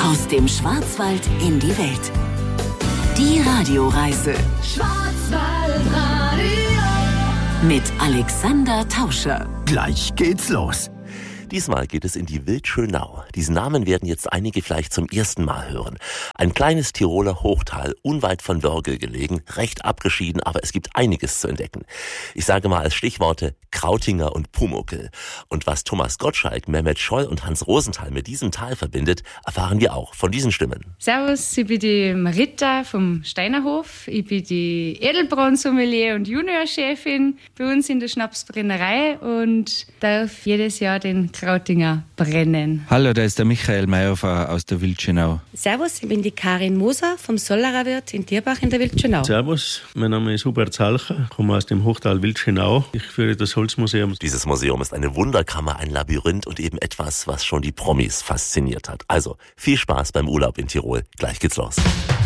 Aus dem Schwarzwald in die Welt. Die Radioreise Schwarzwaldradio mit Alexander Tauscher. Gleich geht's los. Diesmal geht es in die Wildschönau. Diesen Namen werden jetzt einige vielleicht zum ersten Mal hören. Ein kleines Tiroler Hochtal, unweit von Wörgl gelegen, recht abgeschieden, aber es gibt einiges zu entdecken. Ich sage mal als Stichworte Krautinger und Pumuckl. Und was Thomas Gottschalk, Mehmet Scholl und Hans Rosenthal mit diesem Tal verbindet, erfahren wir auch von diesen Stimmen. Servus, ich bin die Marita vom Steinerhof. Ich bin die Edelbraun-Sommelier und Juniorchefin bei uns in der Schnapsbrennerei und darf jedes Jahr den Krautinger brennen. Hallo, da ist der Michael Mayhofer aus der Wildschönau. Servus, ich bin die Karin Moser vom Sollerer Wirt in Tierbach in der Wildschönau. Servus, mein Name ist Hubert Zalcher, komme aus dem Hochtal Wildschönau. Ich führe das Holzmuseum. Dieses Museum ist eine Wunderkammer, ein Labyrinth und eben etwas, was schon die Promis fasziniert hat. Also, viel Spaß beim Urlaub in Tirol. Gleich geht's los.